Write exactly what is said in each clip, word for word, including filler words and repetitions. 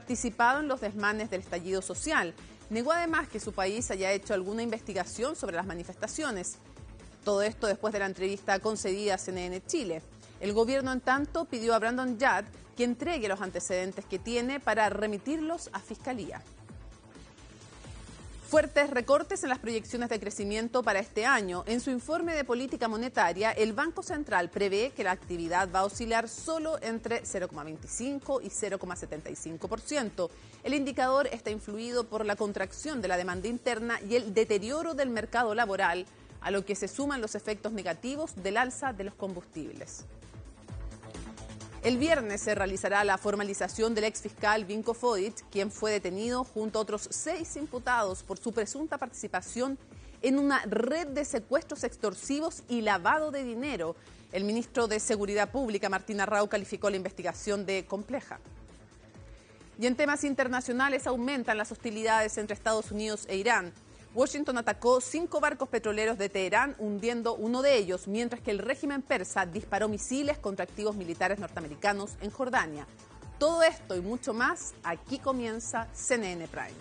participado en los desmanes del estallido social. Negó además que su país haya hecho alguna investigación sobre las manifestaciones. Todo esto después de la entrevista concedida a C N N Chile. El gobierno, en tanto, pidió a Brandon Yard que entregue los antecedentes que tiene para remitirlos a Fiscalía. Fuertes recortes en las proyecciones de crecimiento para este año. En su informe de política monetaria, el Banco Central prevé que la actividad va a oscilar solo entre cero coma veinticinco y cero coma setenta y cinco por ciento. El indicador está influido por la contracción de la demanda interna y el deterioro del mercado laboral, a lo que se suman los efectos negativos del alza de los combustibles. El viernes se realizará la formalización del exfiscal Vinko Fodic, quien fue detenido junto a otros seis imputados por su presunta participación en una red de secuestros extorsivos y lavado de dinero. El ministro de Seguridad Pública, Martín Arrau, calificó la investigación de compleja. Y en temas internacionales aumentan las hostilidades entre Estados Unidos e Irán. Washington atacó cinco barcos petroleros de Teherán, hundiendo uno de ellos, mientras que el régimen persa disparó misiles contra activos militares norteamericanos en Jordania. Todo esto y mucho más, aquí comienza C N N Prime.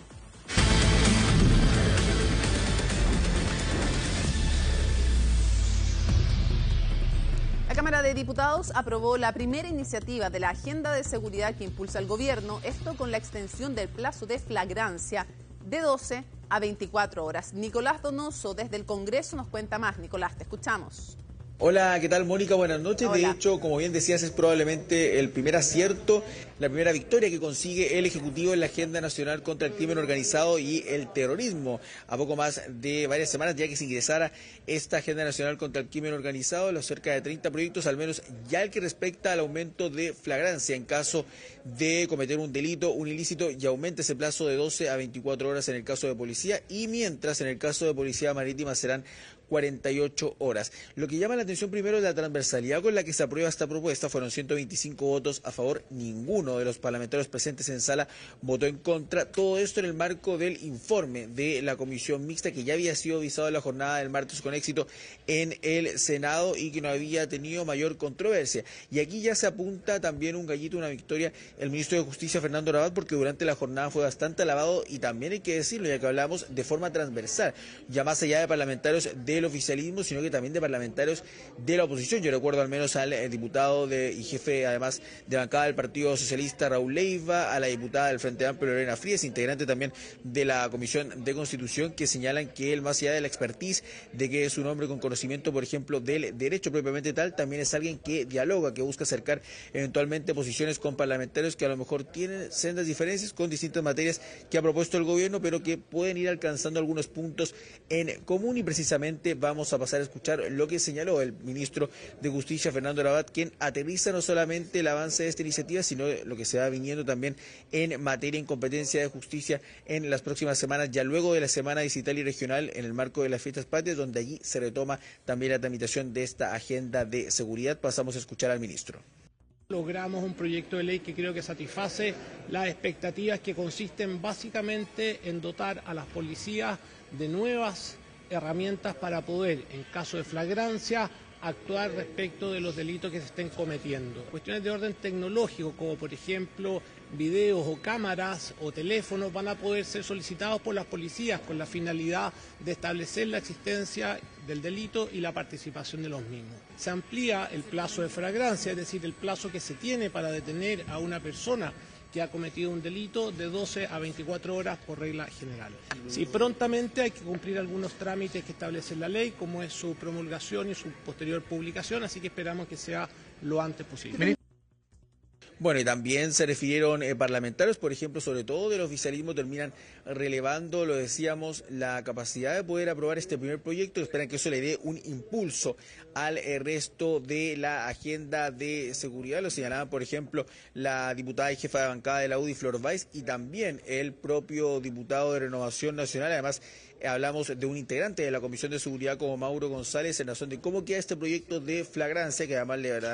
La Cámara de Diputados aprobó la primera iniciativa de la agenda de seguridad que impulsa el gobierno, esto con la extensión del plazo de flagrancia de doce a veinticuatro horas. Nicolás Donoso desde el Congreso nos cuenta más. Nicolás, te escuchamos. Hola, ¿qué tal, Mónica? Buenas noches. Hola. De hecho, como bien decías, es probablemente el primer acierto, la primera victoria que consigue el Ejecutivo en la Agenda Nacional contra el Crimen Organizado y el Terrorismo. A poco más de varias semanas ya que se ingresara esta Agenda Nacional contra el Crimen Organizado, los cerca de treinta proyectos, al menos ya el que respecta al aumento de flagrancia en caso de cometer un delito, un ilícito, y aumenta ese plazo de doce a veinticuatro horas en el caso de policía, y mientras en el caso de policía marítima serán cuarenta y ocho horas. Lo que llama la atención primero es la transversalidad con la que se aprueba esta propuesta. Fueron ciento veinticinco votos a favor, ninguno de los parlamentarios presentes en sala votó en contra. Todo esto en el marco del informe de la comisión mixta que ya había sido visado en la jornada del martes con éxito en el Senado y que no había tenido mayor controversia. Y aquí ya se apunta también un gallito, una victoria, el ministro de Justicia, Fernando Rabat, porque durante la jornada fue bastante alabado, y también hay que decirlo, ya que hablamos de forma transversal, ya más allá de parlamentarios de el oficialismo, sino que también de parlamentarios de la oposición. Yo recuerdo al menos al eh, diputado de, y jefe además de bancada del Partido Socialista, Raúl Leiva, a la diputada del Frente Amplio, Lorena Frías, integrante también de la Comisión de Constitución, que señalan que él, más allá de la expertise, de que es un hombre con conocimiento, por ejemplo, del derecho propiamente tal, también es alguien que dialoga, que busca acercar eventualmente posiciones con parlamentarios que a lo mejor tienen sendas diferencias con distintas materias que ha propuesto el gobierno, pero que pueden ir alcanzando algunos puntos en común, y precisamente vamos a pasar a escuchar lo que señaló el ministro de Justicia, Fernando Rabat, quien aterriza no solamente el avance de esta iniciativa, sino lo que se va viniendo también en materia en competencia de justicia en las próximas semanas, ya luego de la semana distrital y regional en el marco de las fiestas patrias, donde allí se retoma también la tramitación de esta agenda de seguridad. Pasamos a escuchar al ministro. Logramos un proyecto de ley que creo que satisface las expectativas, que consisten básicamente en dotar a las policías de nuevas herramientas para poder, en caso de flagrancia, actuar respecto de los delitos que se estén cometiendo. Cuestiones de orden tecnológico, como por ejemplo videos o cámaras o teléfonos, van a poder ser solicitados por las policías con la finalidad de establecer la existencia del delito y la participación de los mismos. Se amplía el plazo de flagrancia, es decir, el plazo que se tiene para detener a una persona que ha cometido un delito, de doce a veinticuatro horas por regla general. Si prontamente hay que cumplir algunos trámites que establece la ley, como es su promulgación y su posterior publicación, así que esperamos que sea lo antes posible. Bueno, y también se refirieron eh, parlamentarios, por ejemplo, sobre todo del oficialismo, terminan relevando, lo decíamos, la capacidad de poder aprobar este primer proyecto. Esperan que eso le dé un impulso al eh, resto de la agenda de seguridad. Lo señalaban, por ejemplo, la diputada y jefa de bancada de la U D I, Flor Weiss, y también el propio diputado de Renovación Nacional. Además, hablamos de un integrante de la Comisión de Seguridad como Mauro González, en razón de cómo queda este proyecto de flagrancia, que además le dará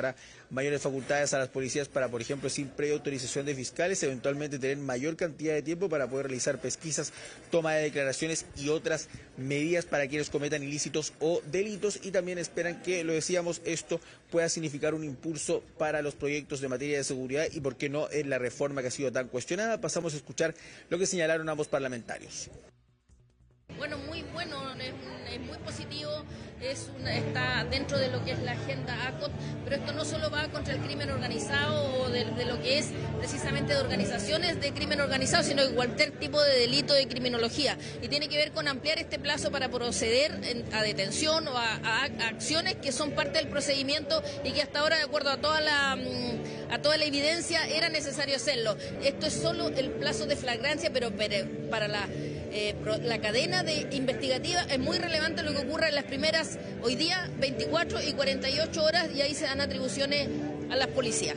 mayores facultades a las policías para, por ejemplo, sin previa autorización de fiscales, eventualmente tener mayor cantidad de tiempo para poder realizar pesquisas, toma de declaraciones y otras medidas para quienes cometan ilícitos o delitos, y también esperan que, lo decíamos, esto pueda significar un impulso para los proyectos de materia de seguridad y, por qué no, en la reforma que ha sido tan cuestionada. Pasamos a escuchar lo que señalaron ambos parlamentarios. Bueno, muy bueno, es, es muy positivo, es una, está dentro de lo que es la agenda A C O T, pero esto no solo va contra el crimen organizado o de, de lo que es precisamente de organizaciones de crimen organizado, sino de cualquier tipo de delito de criminología, y tiene que ver con ampliar este plazo para proceder en, a detención o a, a, a acciones que son parte del procedimiento y que hasta ahora, de acuerdo a toda la, a toda la evidencia, era necesario hacerlo. Esto es solo el plazo de flagrancia, pero para la... Eh, la cadena de investigativa es muy relevante lo que ocurre en las primeras, hoy día, veinticuatro y cuarenta y ocho horas, y ahí se dan atribuciones a las policías.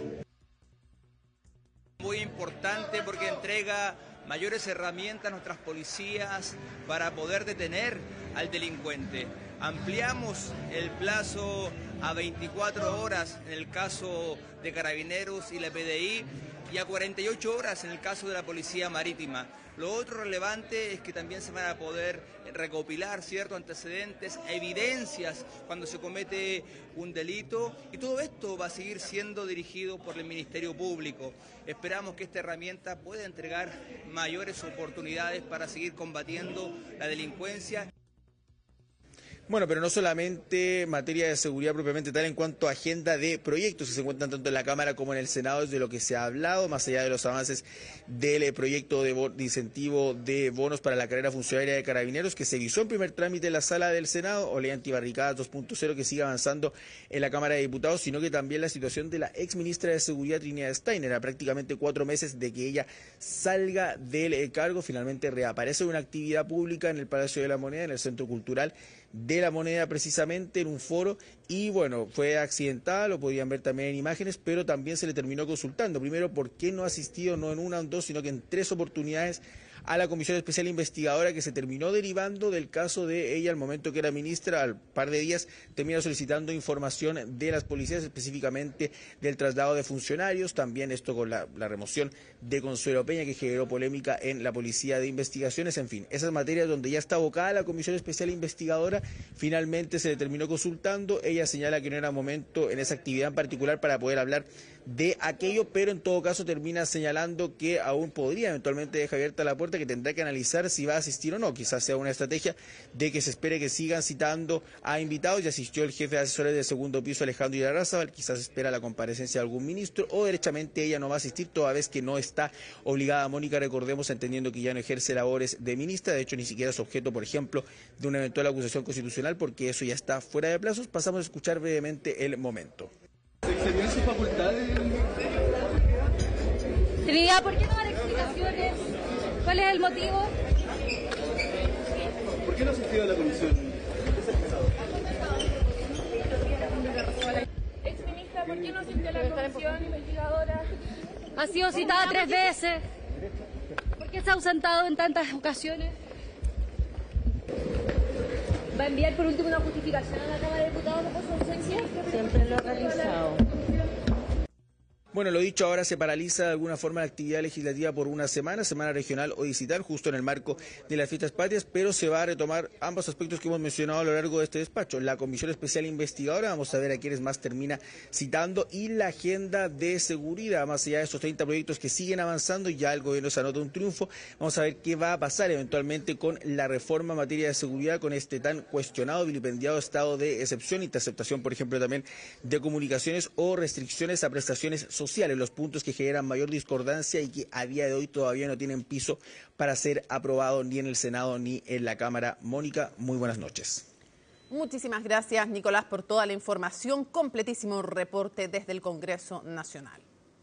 Muy importante porque entrega mayores herramientas a nuestras policías para poder detener al delincuente. Ampliamos el plazo a veinticuatro horas en el caso de Carabineros y la P D I y a cuarenta y ocho horas en el caso de la Policía Marítima. Lo otro relevante es que también se van a poder recopilar ciertos antecedentes, evidencias cuando se comete un delito, y todo esto va a seguir siendo dirigido por el Ministerio Público. Esperamos que esta herramienta pueda entregar mayores oportunidades para seguir combatiendo la delincuencia. Bueno, pero no solamente materia de seguridad propiamente tal en cuanto a agenda de proyectos que se encuentran tanto en la Cámara como en el Senado, es de lo que se ha hablado, más allá de los avances del proyecto de, de incentivo de bonos para la carrera funcionaria de Carabineros, que se visó en primer trámite en la sala del Senado, o ley antibarricadas dos punto cero, que sigue avanzando en la Cámara de Diputados, sino que también la situación de la ex ministra de Seguridad, Trinidad Steiner, a prácticamente cuatro meses de que ella salga del cargo, finalmente reaparece una actividad pública en el Palacio de la Moneda, en el Centro Cultural de la Moneda, precisamente en un foro, y bueno, fue accidentada, lo podían ver también en imágenes, pero también se le terminó consultando. Primero, ¿por qué no ha asistido no en una o en dos, sino que en tres oportunidades a la Comisión Especial Investigadora, que se terminó derivando del caso de ella al momento que era ministra? Al par de días termina solicitando información de las policías, específicamente del traslado de funcionarios, también esto con la, la remoción de Consuelo Peña, que generó polémica en la Policía de Investigaciones. En fin, esas materias donde ya está abocada la Comisión Especial Investigadora, finalmente se le terminó consultando. Ella señala que no era momento en esa actividad en particular para poder hablar de aquello, pero en todo caso termina señalando que aún podría eventualmente dejar abierta la puerta, que tendrá que analizar si va a asistir o no. Quizás sea una estrategia de que se espere que sigan citando a invitados. Ya asistió el jefe de asesores del segundo piso, Alejandro Irarrázaval, quizás espera la comparecencia de algún ministro, o derechamente ella no va a asistir, toda vez que no está obligada. Mónica, recordemos, entendiendo que ya no ejerce labores de ministra, de hecho ni siquiera es objeto, por ejemplo, de una eventual acusación constitucional, porque eso ya está fuera de plazos. Pasamos a escuchar brevemente el momento. ¿Se excedió en sus facultades? Trinidad, ¿por qué no dar explicaciones? ¿Cuál es el motivo? ¿Por qué no asistió a la comisión? Exministra, ¿por qué no asistió a la comisión investigadora? Ha sido citada tres veces. ¿Por qué se ha ausentado en tantas ocasiones? ¿Va a enviar por último una justificación a la Cámara de Diputados por su ausencia? Siempre lo he realizado. Bueno, lo dicho, ahora se paraliza de alguna forma la actividad legislativa por una semana, semana regional o distrital, justo en el marco de las fiestas patrias, pero se va a retomar ambos aspectos que hemos mencionado a lo largo de este despacho. La Comisión Especial Investigadora, vamos a ver a quiénes más termina citando, y la agenda de seguridad, más allá de estos treinta proyectos que siguen avanzando, ya el gobierno se anota un triunfo. Vamos a ver qué va a pasar eventualmente con la reforma en materia de seguridad, con este tan cuestionado, vilipendiado estado de excepción, interceptación, por ejemplo, también de comunicaciones o restricciones a prestaciones sociales. Los puntos que generan mayor discordancia y que a día de hoy todavía no tienen piso para ser aprobado ni en el Senado ni en la Cámara. Mónica, muy buenas noches. Muchísimas gracias, Nicolás, por toda la información. Completísimo reporte desde el Congreso Nacional.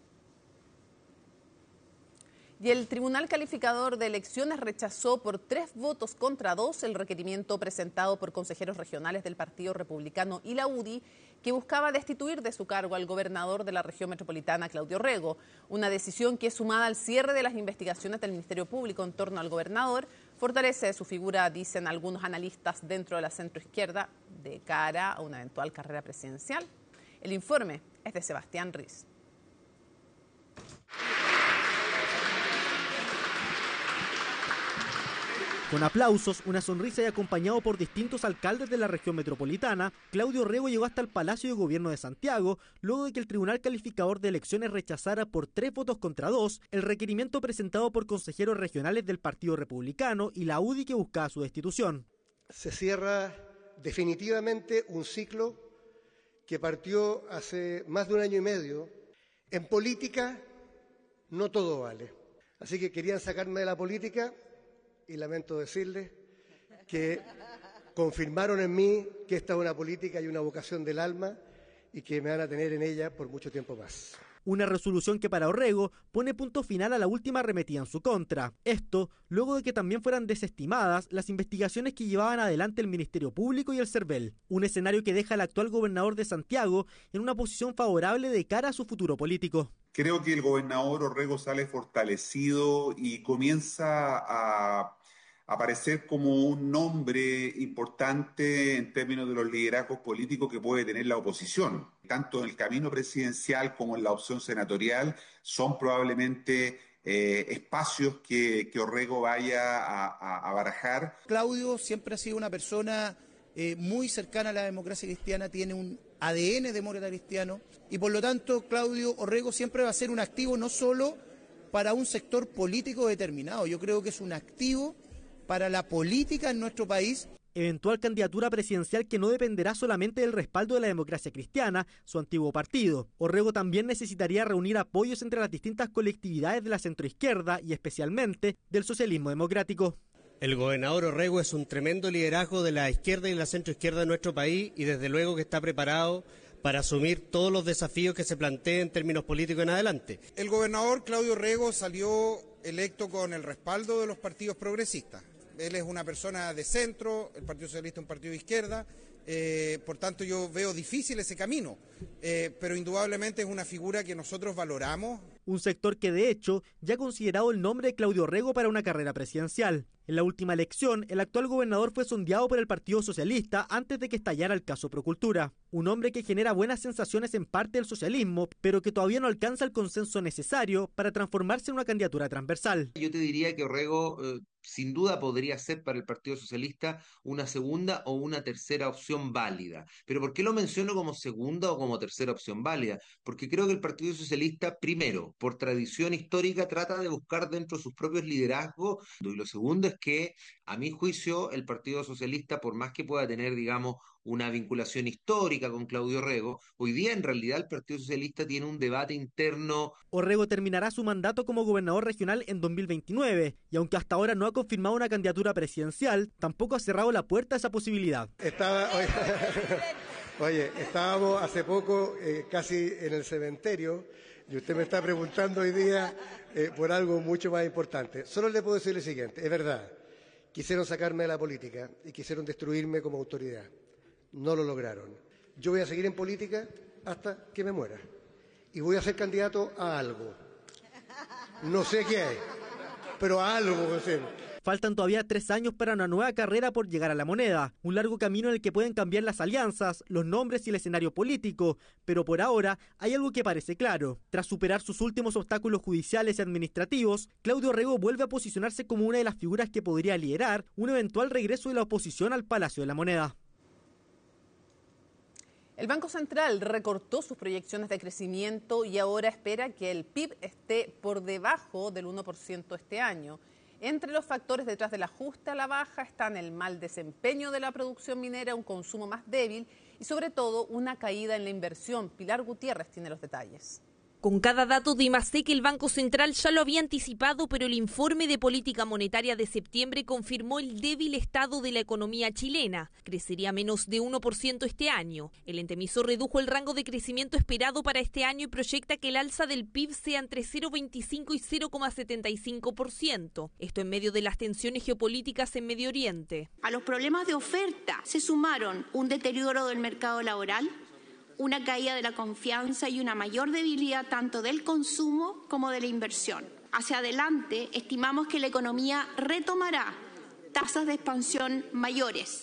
Y el Tribunal Calificador de Elecciones rechazó por tres votos contra dos el requerimiento presentado por consejeros regionales del Partido Republicano y la U D I, que buscaba destituir de su cargo al gobernador de la región metropolitana, Claudio Rego. Una decisión que, sumada al cierre de las investigaciones del Ministerio Público en torno al gobernador, fortalece su figura, dicen algunos analistas dentro de la centroizquierda, de cara a una eventual carrera presidencial. El informe es de Sebastián Riz. Con aplausos, una sonrisa y acompañado por distintos alcaldes de la región metropolitana, Claudio Orrego llegó hasta el Palacio de Gobierno de Santiago luego de que el Tribunal Calificador de Elecciones rechazara por tres votos contra dos el requerimiento presentado por consejeros regionales del Partido Republicano y la U D I que buscaba su destitución. Se cierra definitivamente un ciclo que partió hace más de un año y medio. En política no todo vale. Así que querían sacarme de la política y lamento decirles que confirmaron en mí que esta es una política y una vocación del alma y que me van a tener en ella por mucho tiempo más. Una resolución que para Orrego pone punto final a la última arremetida en su contra. Esto luego de que también fueran desestimadas las investigaciones que llevaban adelante el Ministerio Público y el CERVEL. Un escenario que deja al actual gobernador de Santiago en una posición favorable de cara a su futuro político. Creo que el gobernador Orrego sale fortalecido y comienza a aparecer como un nombre importante en términos de los liderazgos políticos que puede tener la oposición. Tanto en el camino presidencial como en la opción senatorial son probablemente eh, espacios que, que Orrego vaya a, a, a barajar. Claudio siempre ha sido una persona eh, muy cercana a la democracia cristiana, tiene un A D N demócrata cristiano y por lo tanto Claudio Orrego siempre va a ser un activo no solo para un sector político determinado, yo creo que es un activo para la política en nuestro país. Eventual candidatura presidencial que no dependerá solamente del respaldo de la Democracia Cristiana, su antiguo partido. Orrego también necesitaría reunir apoyos entre las distintas colectividades de la centroizquierda y especialmente del socialismo democrático. El gobernador Orrego es un tremendo liderazgo de la izquierda y la centroizquierda de nuestro país y desde luego que está preparado para asumir todos los desafíos que se planteen en términos políticos en adelante. El gobernador Claudio Orrego salió electo con el respaldo de los partidos progresistas. Él es una persona de centro, el Partido Socialista es un partido de izquierda, eh, por tanto yo veo difícil ese camino, eh, pero indudablemente es una figura que nosotros valoramos. Un sector que de hecho ya ha considerado el nombre de Claudio Orrego para una carrera presidencial. En la última elección, el actual gobernador fue sondeado por el Partido Socialista antes de que estallara el caso Procultura. Un hombre que genera buenas sensaciones en parte del socialismo, pero que todavía no alcanza el consenso necesario para transformarse en una candidatura transversal. Yo te diría que Orrego eh, sin duda podría ser para el Partido Socialista una segunda o una tercera opción válida. ¿Pero por qué lo menciono como segunda o como tercera opción válida? Porque creo que el Partido Socialista, primero, por tradición histórica, trata de buscar dentro de sus propios liderazgos, y lo segundo es que, a mi juicio, el Partido Socialista, por más que pueda tener, digamos, una vinculación histórica con Claudio Orrego, hoy día en realidad el Partido Socialista tiene un debate interno. Orrego terminará su mandato como gobernador regional en dos mil veintinueve y aunque hasta ahora no ha confirmado una candidatura presidencial, tampoco ha cerrado la puerta a esa posibilidad. Estaba, oye, oye, estábamos hace poco eh, casi en el cementerio y usted me está preguntando hoy día eh, por algo mucho más importante. Solo le puedo decir lo siguiente, es verdad, quisieron sacarme de la política y quisieron destruirme como autoridad. No lo lograron. Yo voy a seguir en política hasta que me muera. Y voy a ser candidato a algo. No sé qué hay, pero a algo voy a ser. Faltan todavía tres años para una nueva carrera por llegar a la moneda. Un largo camino en el que pueden cambiar las alianzas, los nombres y el escenario político. Pero por ahora hay algo que parece claro. Tras superar sus últimos obstáculos judiciales y administrativos, Claudio Orrego vuelve a posicionarse como una de las figuras que podría liderar un eventual regreso de la oposición al Palacio de la Moneda. El Banco Central recortó sus proyecciones de crecimiento y ahora espera que el P I B esté por debajo del uno por ciento este año. Entre los factores detrás del ajuste a la baja están el mal desempeño de la producción minera, un consumo más débil y sobre todo una caída en la inversión. Pilar Gutiérrez tiene los detalles. Con cada dato de IMASEC, el Banco Central ya lo había anticipado, pero el informe de política monetaria de septiembre confirmó el débil estado de la economía chilena. Crecería menos de uno por ciento este año. El ente emisor redujo el rango de crecimiento esperado para este año y proyecta que el alza del P I B sea entre cero coma veinticinco y cero coma setenta y cinco por ciento. Esto en medio de las tensiones geopolíticas en Medio Oriente. A los problemas de oferta se sumaron un deterioro del mercado laboral, una caída de la confianza y una mayor debilidad tanto del consumo como de la inversión. Hacia adelante, estimamos que la economía retomará tasas de expansión mayores,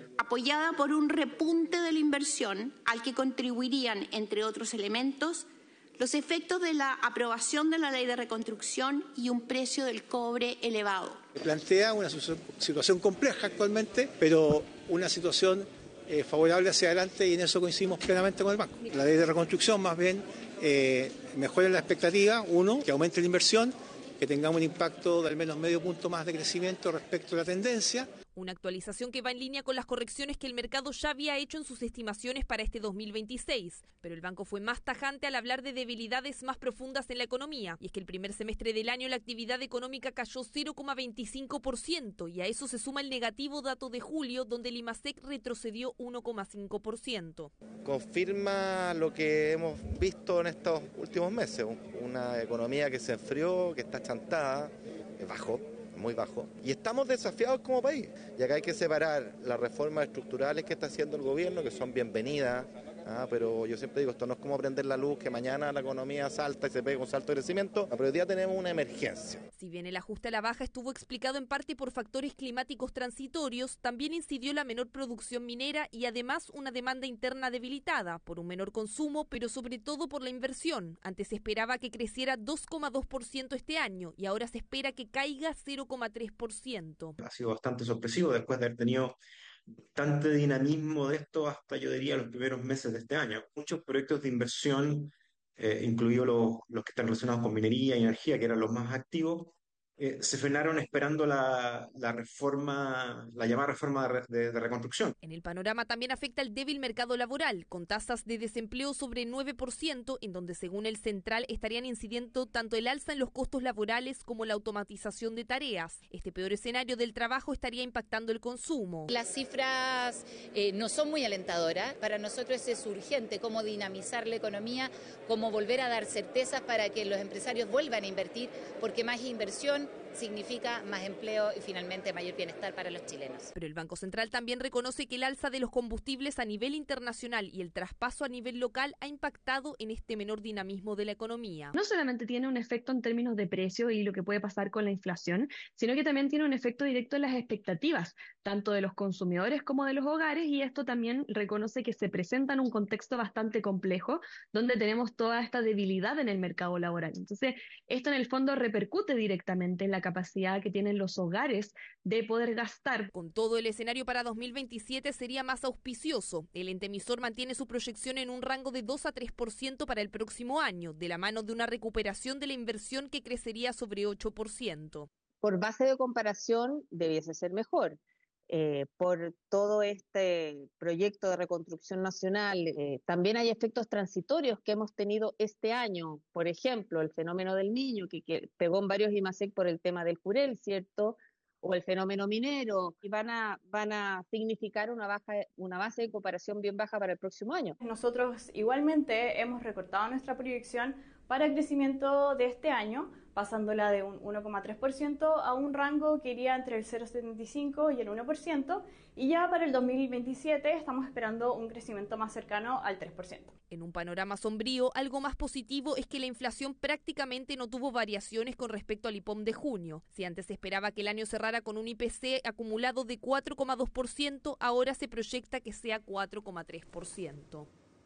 apoyada por un repunte de la inversión al que contribuirían, entre otros elementos, los efectos de la aprobación de la ley de reconstrucción y un precio del cobre elevado. Plantea una situación compleja actualmente, pero una situación eh, favorable hacia adelante, y en eso coincidimos plenamente con el banco. La ley de reconstrucción más bien eh, mejora la expectativa, uno, que aumente la inversión, que tengamos un impacto de al menos medio punto más de crecimiento respecto a la tendencia. Una actualización que va en línea con las correcciones que el mercado ya había hecho en sus estimaciones para este dos mil veintiséis. Pero el banco fue más tajante al hablar de debilidades más profundas en la economía. Y es que el primer semestre del año la actividad económica cayó cero coma veinticinco por ciento y a eso se suma el negativo dato de julio, donde el IMASEC retrocedió uno coma cinco por ciento. Confirma lo que hemos visto en estos últimos meses, una economía que se enfrió, que está chantada, es bajo. muy bajo, y estamos desafiados como país. Y acá hay que separar las reformas estructurales que está haciendo el gobierno, que son bienvenidas, ¿ah? Pero yo siempre digo, esto no es como prender la luz, que mañana la economía salta y se pega un salto de crecimiento, pero hoy día tenemos una emergencia. Si bien el ajuste a la baja estuvo explicado en parte por factores climáticos transitorios, también incidió la menor producción minera y además una demanda interna debilitada por un menor consumo, pero sobre todo por la inversión. Antes se esperaba que creciera dos coma dos por ciento este año y ahora se espera que caiga cero coma tres por ciento. Ha sido bastante sorpresivo después de haber tenido tanto dinamismo de esto hasta, yo diría, los primeros meses de este año. Muchos proyectos de inversión, eh, incluidos los, los que están relacionados con minería y energía, que eran los más activos, eh, se frenaron esperando la, la reforma, la llamada reforma de, de, de reconstrucción. En el panorama también afecta el débil mercado laboral, con tasas de desempleo sobre nueve por ciento, en donde según el Central estarían incidiendo tanto el alza en los costos laborales como la automatización de tareas. Este peor escenario del trabajo estaría impactando el consumo. Las cifras eh, no son muy alentadoras. Para nosotros es urgente cómo dinamizar la economía, cómo volver a dar certezas para que los empresarios vuelvan a invertir, porque más inversión significa más empleo y finalmente mayor bienestar para los chilenos. Pero el Banco Central también reconoce que el alza de los combustibles a nivel internacional y el traspaso a nivel local ha impactado en este menor dinamismo de la economía. No solamente tiene un efecto en términos de precio y lo que puede pasar con la inflación, sino que también tiene un efecto directo en las expectativas, tanto de los consumidores como de los hogares, y esto también reconoce que se presenta en un contexto bastante complejo, donde tenemos toda esta debilidad en el mercado laboral. Entonces, esto en el fondo repercute directamente en la capacidad que tienen los hogares de poder gastar. Con todo, el escenario para dos mil veintisiete sería más auspicioso. El ente emisor mantiene su proyección en un rango de dos a tres por ciento para el próximo año, de la mano de una recuperación de la inversión que crecería sobre ocho por ciento. Por base de comparación debiese ser mejor. Eh, por todo este proyecto de reconstrucción nacional, eh, también hay efectos transitorios que hemos tenido este año. Por ejemplo, el fenómeno del Niño, que, que pegó en varios IMASEC por el tema del Jurel, ¿cierto? O el fenómeno minero, y van a, van a significar una, baja, una base de comparación bien baja para el próximo año. Nosotros igualmente hemos recortado nuestra proyección para el crecimiento de este año, pasándola de un uno coma tres por ciento a un rango que iría entre el cero coma setenta y cinco por ciento y el uno por ciento, y ya para el dos mil veintisiete estamos esperando un crecimiento más cercano al tres por ciento. En un panorama sombrío, algo más positivo es que la inflación prácticamente no tuvo variaciones con respecto al I P O M de junio. Si antes se esperaba que el año cerrara con un I P C acumulado de cuatro coma dos por ciento, ahora se proyecta que sea cuatro coma tres por ciento.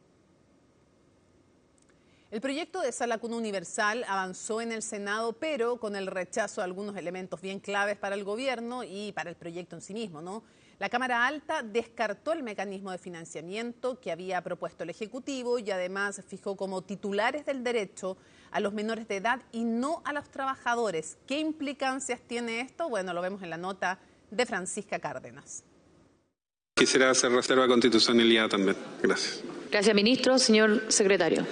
El proyecto de Sala Cuna Universal avanzó en el Senado, pero con el rechazo de algunos elementos bien claves para el gobierno y para el proyecto en sí mismo, ¿no? La Cámara Alta descartó el mecanismo de financiamiento que había propuesto el Ejecutivo y además fijó como titulares del derecho a los menores de edad y no a los trabajadores. ¿Qué implicancias tiene esto? Bueno, lo vemos en la nota de Francisca Cárdenas. Quisiera hacer reserva de constitucionalidad también. Gracias. Gracias, ministro. Señor secretario.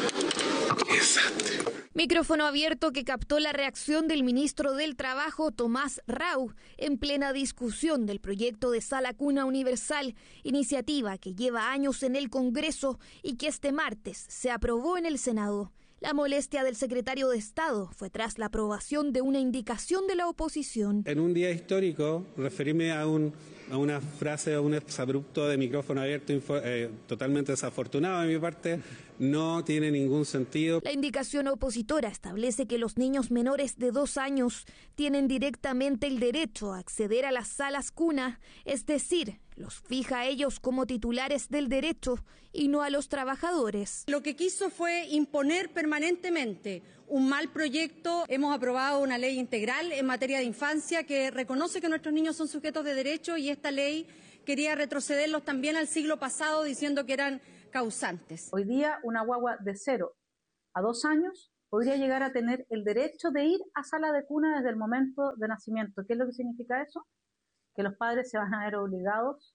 Micrófono abierto que captó la reacción del ministro del Trabajo, Tomás Rau, en plena discusión del proyecto de Sala Cuna Universal, iniciativa que lleva años en el Congreso y que este martes se aprobó en el Senado. La molestia del secretario de Estado fue tras la aprobación de una indicación de la oposición. En un día histórico, referirme a un, una frase o un exabrupto de micrófono abierto eh, totalmente desafortunado de mi parte. No tiene ningún sentido. La indicación opositora establece que los niños menores de dos años tienen directamente el derecho a acceder a las salas cuna, es decir, los fija a ellos como titulares del derecho y no a los trabajadores. Lo que quiso fue imponer permanentemente un mal proyecto. Hemos aprobado una ley integral en materia de infancia que reconoce que nuestros niños son sujetos de derecho, y esta ley quería retrocederlos también al siglo pasado diciendo que eran causantes. Hoy día una guagua de cero a dos años podría llegar a tener el derecho de ir a sala de cuna desde el momento de nacimiento. ¿Qué es lo que significa eso? Que los padres se van a ver obligados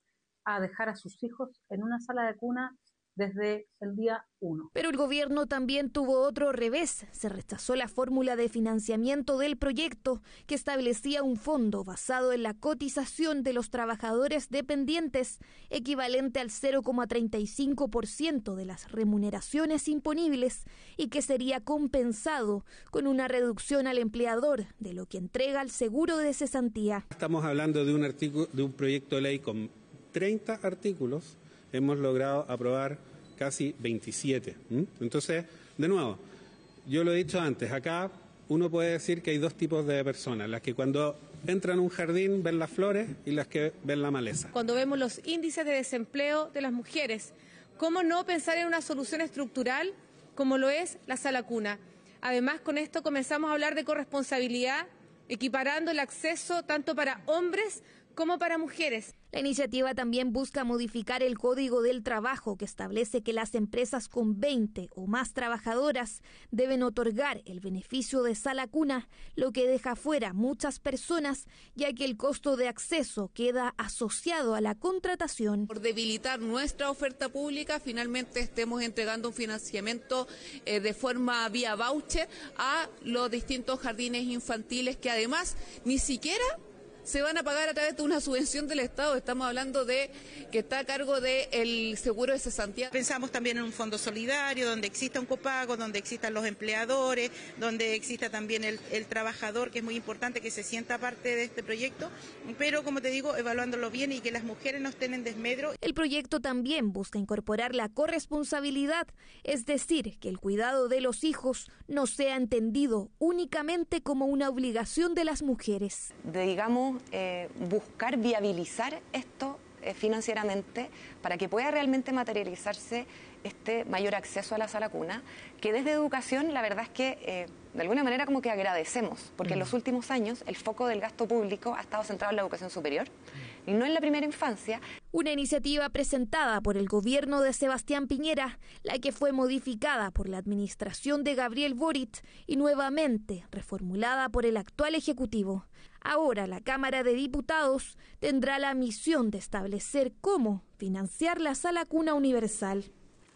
a dejar a sus hijos en una sala de cuna desde el día uno. Pero el gobierno también tuvo otro revés. Se rechazó la fórmula de financiamiento del proyecto que establecía un fondo basado en la cotización de los trabajadores dependientes, equivalente al cero coma treinta y cinco por ciento de las remuneraciones imponibles, y que sería compensado con una reducción al empleador de lo que entrega el seguro de cesantía. Estamos hablando de un artículo, de un proyecto de ley con treinta artículos. Hemos logrado aprobar casi veintisiete. ¿Mm? Entonces, de nuevo, yo lo he dicho antes, acá uno puede decir que hay dos tipos de personas, las que cuando entran a un jardín ven las flores y las que ven la maleza. Cuando vemos los índices de desempleo de las mujeres, ¿cómo no pensar en una solución estructural como lo es la sala cuna? Además, con esto comenzamos a hablar de corresponsabilidad, equiparando el acceso tanto para hombres como para mujeres. La iniciativa también busca modificar el Código del Trabajo, que establece que las empresas con veinte o más trabajadoras deben otorgar el beneficio de sala cuna, lo que deja fuera muchas personas, ya que el costo de acceso queda asociado a la contratación. Por debilitar nuestra oferta pública, finalmente estemos entregando un financiamiento eh, de forma vía voucher a los distintos jardines infantiles, que además ni siquiera se van a pagar a través de una subvención del Estado. Estamos hablando de que está a cargo del seguro de cesantía. Pensamos también en un fondo solidario donde exista un copago, donde existan los empleadores, donde exista también el, el trabajador, que es muy importante que se sienta parte de este proyecto, pero como te digo, evaluándolo bien y que las mujeres no estén en desmedro. El proyecto también busca incorporar la corresponsabilidad, es decir, que el cuidado de los hijos no sea entendido únicamente como una obligación de las mujeres. De, digamos, Eh, buscar viabilizar esto eh, financieramente para que pueda realmente materializarse este mayor acceso a la sala cuna, que desde educación la verdad es que eh, de alguna manera como que agradecemos, porque mm. en los últimos años el foco del gasto público ha estado centrado en la educación superior y no en la primera infancia. Una iniciativa presentada por el gobierno de Sebastián Piñera, la que fue modificada por la administración de Gabriel Boric y nuevamente reformulada por el actual Ejecutivo. Ahora la Cámara de Diputados tendrá la misión de establecer cómo financiar la sala cuna universal.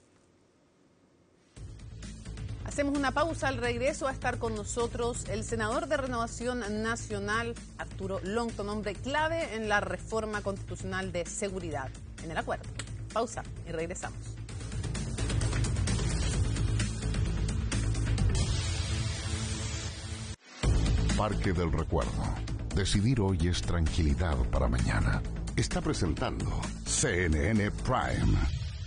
Hacemos una pausa. Al regreso va a estar con nosotros el senador de Renovación Nacional, Arturo Longton, hombre clave en la reforma constitucional de seguridad en el acuerdo. Pausa y regresamos. Parque del Recuerdo. Decidir hoy es tranquilidad para mañana. Está presentando C N N Prime.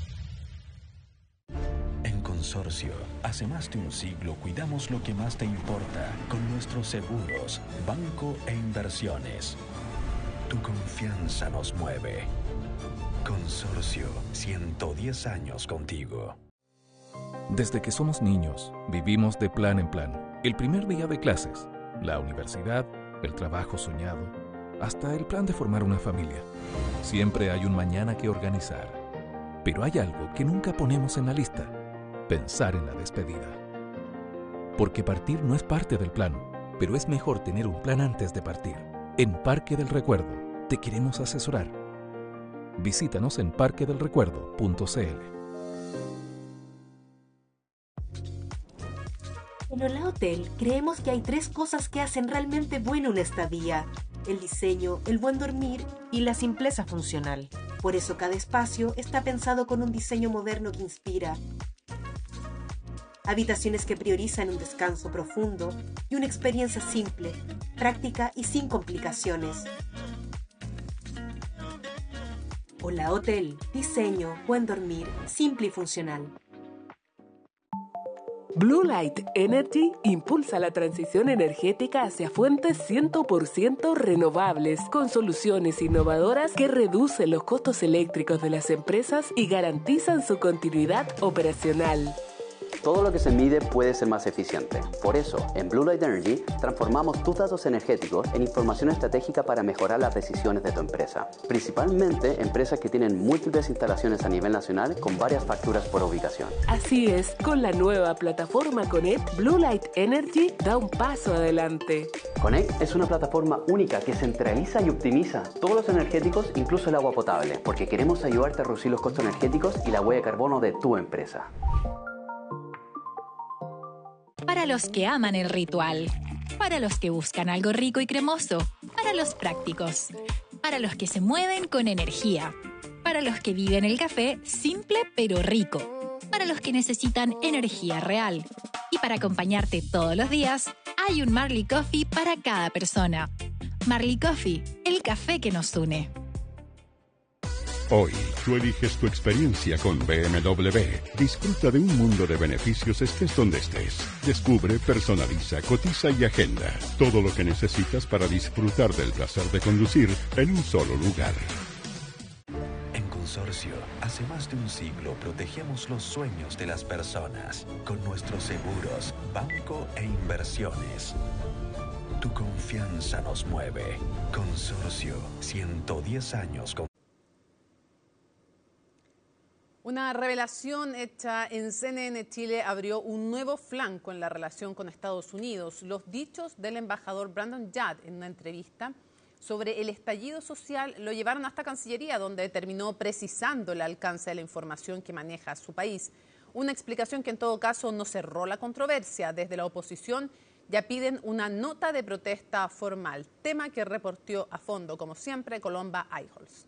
En Consorcio, hace más de un siglo cuidamos lo que más te importa con nuestros seguros, banco e inversiones. Tu confianza nos mueve. Consorcio, ciento diez años contigo. Desde que somos niños, vivimos de plan en plan. El primer día de clases, la universidad, el trabajo soñado, hasta el plan de formar una familia. Siempre hay un mañana que organizar. Pero hay algo que nunca ponemos en la lista: pensar en la despedida. Porque partir no es parte del plan, pero es mejor tener un plan antes de partir. En Parque del Recuerdo te queremos asesorar. Visítanos en parque del recuerdo punto c l. En Hola Hotel creemos que hay tres cosas que hacen realmente bueno una estadía: el diseño, el buen dormir y la simpleza funcional. Por eso cada espacio está pensado con un diseño moderno que inspira. Habitaciones que priorizan un descanso profundo y una experiencia simple, práctica y sin complicaciones. Hola Hotel, diseño, buen dormir, simple y funcional. Blue Light Energy impulsa la transición energética hacia fuentes cien por ciento renovables, con soluciones innovadoras que reducen los costos eléctricos de las empresas y garantizan su continuidad operacional. Todo lo que se mide puede ser más eficiente. Por eso, en Blue Light Energy transformamos tus datos energéticos en información estratégica para mejorar las decisiones de tu empresa. Principalmente empresas que tienen múltiples instalaciones a nivel nacional con varias facturas por ubicación. Así es, con la nueva plataforma Connect, Blue Light Energy da un paso adelante. Connect es una plataforma única que centraliza y optimiza todos los energéticos, incluso el agua potable, porque queremos ayudarte a reducir los costos energéticos y la huella de carbono de tu empresa. Para los que aman el ritual, para los que buscan algo rico y cremoso, para los prácticos, para los que se mueven con energía, para los que viven el café simple pero rico, para los que necesitan energía real. Y para acompañarte todos los días, hay un Marley Coffee para cada persona. Marley Coffee, el café que nos une. Hoy, tú eliges tu experiencia con B M W. Disfruta de un mundo de beneficios estés donde estés. Descubre, personaliza, cotiza y agenda. Todo lo que necesitas para disfrutar del placer de conducir en un solo lugar. En Consorcio, hace más de un siglo protegemos los sueños de las personas con nuestros seguros, banco e inversiones. Tu confianza nos mueve. Consorcio, ciento diez años con... Una revelación hecha en C N N Chile abrió un nuevo flanco en la relación con Estados Unidos. Los dichos del embajador Brandon Judd en una entrevista sobre el estallido social lo llevaron hasta Cancillería, donde terminó precisando el alcance de la información que maneja su país. Una explicación que en todo caso no cerró la controversia. Desde la oposición ya piden una nota de protesta formal, tema que reportó a fondo, como siempre, Colomba Eichholz.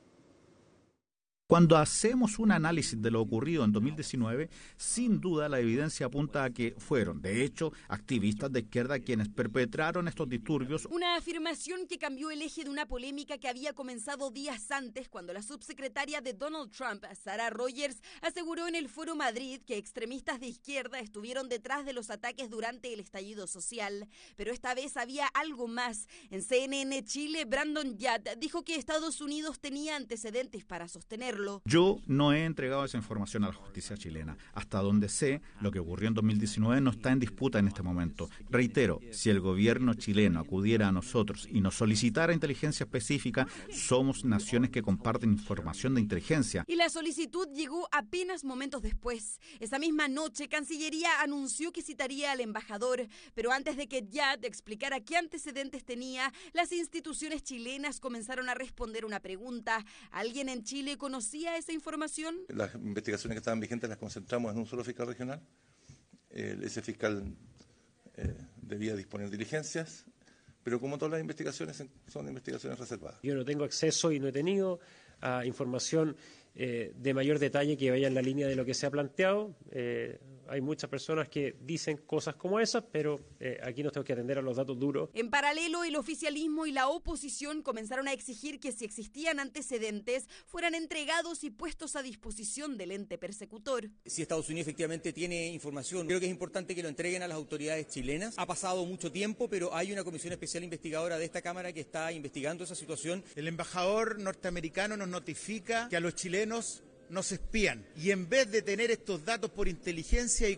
Cuando hacemos un análisis de lo ocurrido en dos mil diecinueve, sin duda la evidencia apunta a que fueron, de hecho, activistas de izquierda quienes perpetraron estos disturbios. Una afirmación que cambió el eje de una polémica que había comenzado días antes, cuando la subsecretaria de Donald Trump, Sarah Rogers, aseguró en el Foro Madrid que extremistas de izquierda estuvieron detrás de los ataques durante el estallido social. Pero esta vez había algo más. En C N N Chile, Brandon Judd dijo que Estados Unidos tenía antecedentes para sostenerlo. Yo no he entregado esa información a la justicia chilena. Hasta donde sé, lo que ocurrió en dos mil diecinueve no está en disputa en este momento. Reitero, si el gobierno chileno acudiera a nosotros y nos solicitara inteligencia específica, somos naciones que comparten información de inteligencia. Y la solicitud llegó apenas momentos después. Esa misma noche, Cancillería anunció que citaría al embajador, pero antes de que Judd explicara qué antecedentes tenía, las instituciones chilenas comenzaron a responder una pregunta. ¿Alguien en Chile conocía esa información? Las investigaciones que estaban vigentes las concentramos en un solo fiscal regional. Eh, ese fiscal eh, debía disponer diligencias, pero como todas las investigaciones son investigaciones reservadas. Yo no tengo acceso y no he tenido a información eh, de mayor detalle que vaya en la línea de lo que se ha planteado. Eh, hay muchas personas que dicen cosas como esas, pero eh, aquí nos tenemos que atender a los datos duros. En paralelo, el oficialismo y la oposición comenzaron a exigir que si existían antecedentes, fueran entregados y puestos a disposición del ente persecutor. Si Estados Unidos efectivamente tiene información, creo que es importante que lo entreguen a las autoridades chilenas. Ha pasado mucho tiempo, pero hay una comisión especial investigadora de esta Cámara que está investigando esa situación. El embajador norteamericano nos notifica que a los chilenos nos espían, y en vez de tener estos datos por inteligencia y